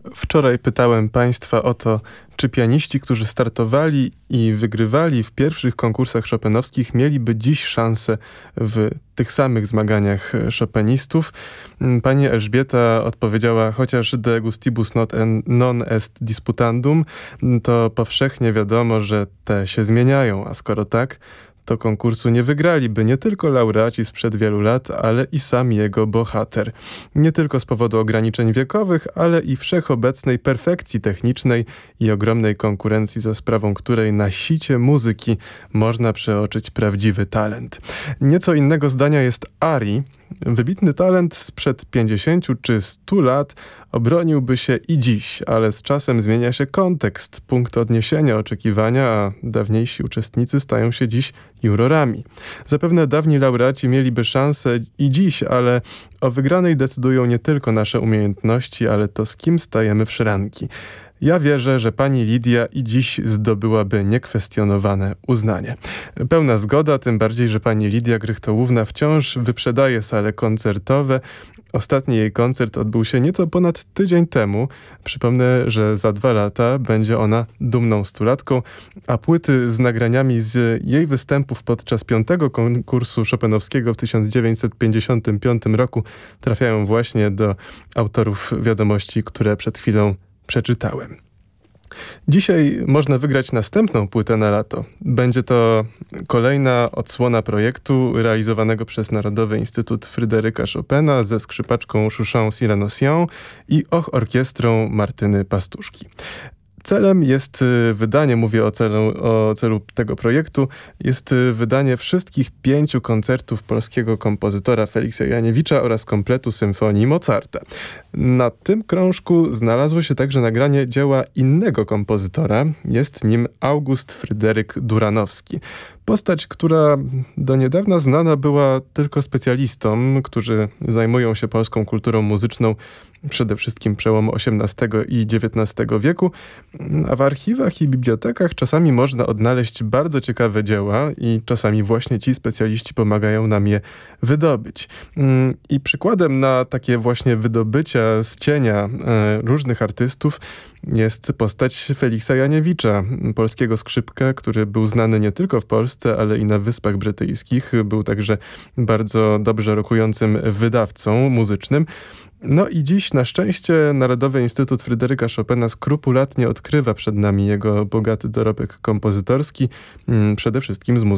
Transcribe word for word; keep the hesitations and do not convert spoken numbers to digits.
Wczoraj pytałem Państwa o to, czy pianiści, którzy startowali i wygrywali w pierwszych konkursach chopinowskich, mieliby dziś szansę w tych samych zmaganiach chopinistów. Pani Elżbieta odpowiedziała, chociaż de gustibus not en, non est disputandum, to powszechnie wiadomo, że te się zmieniają, a skoro tak, to konkursu nie wygraliby nie tylko laureaci sprzed wielu lat, ale i sam jego bohater. Nie tylko z powodu ograniczeń wiekowych, ale i wszechobecnej perfekcji technicznej i ogromnej konkurencji, za sprawą której na sicie muzyki można przeoczyć prawdziwy talent. Nieco innego zdania jest Ari. Wybitny talent sprzed pięćdziesięciu czy stu lat obroniłby się i dziś, ale z czasem zmienia się kontekst, punkt odniesienia, oczekiwania, a dawniejsi uczestnicy stają się dziś jurorami. Zapewne dawni laureaci mieliby szansę i dziś, ale o wygranej decydują nie tylko nasze umiejętności, ale to, z kim stajemy w szranki. Ja wierzę, że pani Lidia i dziś zdobyłaby niekwestionowane uznanie. Pełna zgoda, tym bardziej, że pani Lidia Grychtołówna wciąż wyprzedaje sale koncertowe. Ostatni jej koncert odbył się nieco ponad tydzień temu. Przypomnę, że za dwa lata będzie ona dumną stulatką, a płyty z nagraniami z jej występów podczas piątego konkursu chopinowskiego w tysiąc dziewięćset pięćdziesiątym piątym roku trafiają właśnie do autorów wiadomości, które przed chwilą przeczytałem. Dzisiaj można wygrać następną płytę na lato. Będzie to kolejna odsłona projektu realizowanego przez Narodowy Instytut Fryderyka Chopina ze skrzypaczką Chouchon Cyranocian i och orkiestrą Martyny Pastuszki. Celem jest wydanie, mówię o celu, o celu tego projektu, jest wydanie wszystkich pięciu koncertów polskiego kompozytora Feliksa Janiewicza oraz kompletu symfonii Mozarta. Na tym krążku znalazło się także nagranie dzieła innego kompozytora. Jest nim August Fryderyk Duranowski. Postać, która do niedawna znana była tylko specjalistom, którzy zajmują się polską kulturą muzyczną przede wszystkim przełomu osiemnastego i dziewiętnastego wieku, a w archiwach i bibliotekach czasami można odnaleźć bardzo ciekawe dzieła i czasami właśnie ci specjaliści pomagają nam je wydobyć. I przykładem na takie właśnie wydobycia z cienia różnych artystów jest postać Feliksa Janiewicza, polskiego skrzypka, który był znany nie tylko w Polsce, ale i na Wyspach Brytyjskich. Był także bardzo dobrze rokującym wydawcą muzycznym. No i dziś na szczęście Narodowy Instytut Fryderyka Chopina skrupulatnie odkrywa przed nami jego bogaty dorobek kompozytorski, przede wszystkim z muzyką